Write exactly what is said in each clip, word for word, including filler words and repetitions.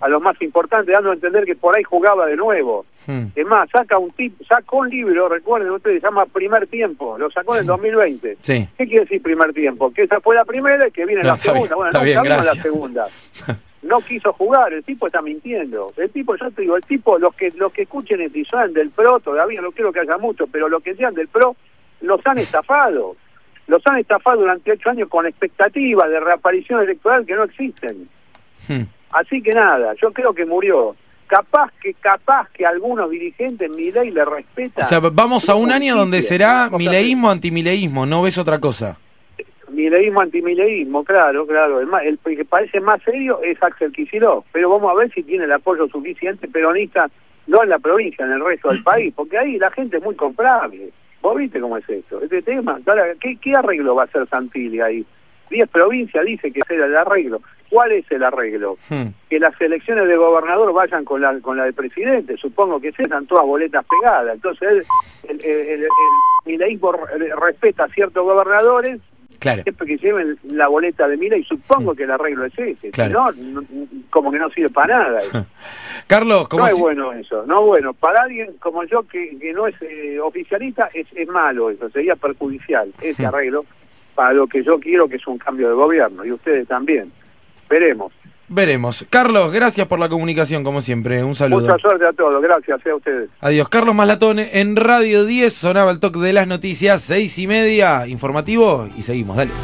a los más importantes, dando a entender que por ahí jugaba de nuevo. Hmm. Es más, saca un tipo, sacó un libro, recuerden ustedes, se llama Primer Tiempo, lo sacó en el dos mil veinte. Sí. ¿Qué quiere decir Primer Tiempo? Que esa fue la primera y que viene no, la segunda. Bien, bueno, no bien, sabemos la segunda. No quiso jugar, el tipo está mintiendo. El tipo, yo te digo, el tipo, los que los que escuchen y sean del PRO, todavía no quiero que haya mucho, pero los que sean del PRO, los han estafado. Los han estafado durante ocho años con expectativas de reaparición electoral que no existen. Hmm. Así que nada, yo creo que murió. Capaz que capaz que algunos dirigentes Milei le respetan. O sea, vamos a un año donde será mileísmo, antimileísmo, no ves otra cosa. Mileísmo, antimileísmo, claro, claro. El, más, el que parece más serio es Axel Kicillof, pero vamos a ver si tiene el apoyo suficiente peronista, no en la provincia, en el resto del país, porque ahí la gente es muy comprable. ¿Vos viste cómo es esto? Este tema, ¿qué, qué arreglo va a hacer Santilli ahí? Diez provincias dice que será el arreglo. ¿Cuál es el arreglo? Hmm. Que las elecciones de gobernador vayan con la con la del presidente, supongo que sean todas boletas pegadas. Entonces el, el, el, el mileísmo respeta a ciertos gobernadores, claro, siempre que lleven la boleta de Milei, supongo hmm. que el arreglo es ese. Claro. Si no, no, como que no sirve para nada. Carlos, ¿cómo no es si... bueno eso, no es bueno. Para alguien como yo que, que no es eh, oficialista, es, es malo eso, sería perjudicial ese hmm. arreglo para lo que yo quiero, que es un cambio de gobierno, y ustedes también. Veremos. Veremos. Carlos, gracias por la comunicación, como siempre. Un saludo. Mucha suerte a todos. Gracias a ustedes. Adiós. Carlos Maslatone en Radio diez. Sonaba el toque de las noticias, seis y media. Informativo y seguimos. Dale.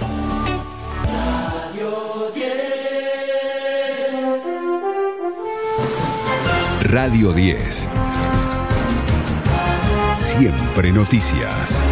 Radio diez. Radio diez. Siempre noticias.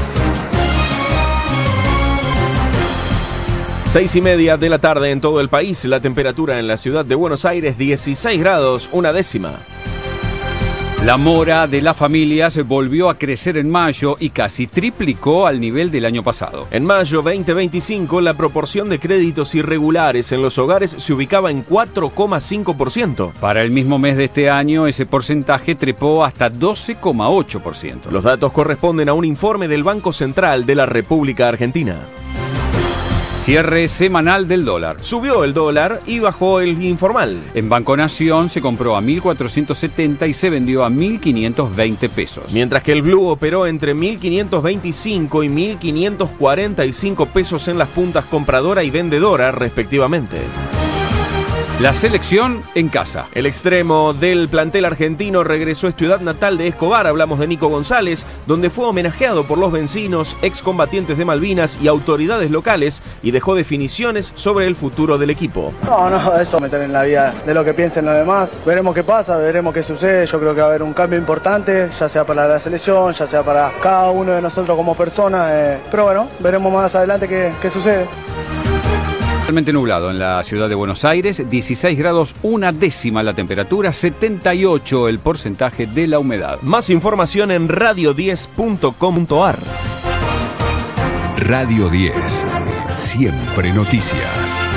Seis y media de la tarde en todo el país, la temperatura en la ciudad de Buenos Aires, dieciséis grados, una décima. La mora de las familias volvió a crecer en mayo y casi triplicó al nivel del año pasado. En mayo veinte veinticinco, la proporción de créditos irregulares en los hogares se ubicaba en cuatro coma cinco por ciento. Para el mismo mes de este año, ese porcentaje trepó hasta doce coma ocho por ciento. Los datos corresponden a un informe del Banco Central de la República Argentina. Cierre semanal del dólar. Subió el dólar y bajó el informal. En Banco Nación se compró a mil cuatrocientos setenta y se vendió a mil quinientos veinte pesos. Mientras que el blue operó entre mil quinientos veinticinco y mil quinientos cuarenta y cinco pesos en las puntas compradora y vendedora, respectivamente. La selección en casa. El extremo del plantel argentino regresó a ciudad natal de Escobar, hablamos de Nico González, donde fue homenajeado por los vecinos, excombatientes de Malvinas y autoridades locales y dejó definiciones sobre el futuro del equipo. No, no, eso meter en la vida de lo que piensen los demás. Veremos qué pasa, veremos qué sucede. Yo creo que va a haber un cambio importante, ya sea para la selección, ya sea para cada uno de nosotros como personas. Eh, pero bueno, veremos más adelante qué, qué sucede. Totalmente nublado en la ciudad de Buenos Aires, dieciséis grados, una décima la temperatura, setenta y ocho el porcentaje de la humedad. Más información en radio diez punto com punto a r. Radio diez, siempre noticias.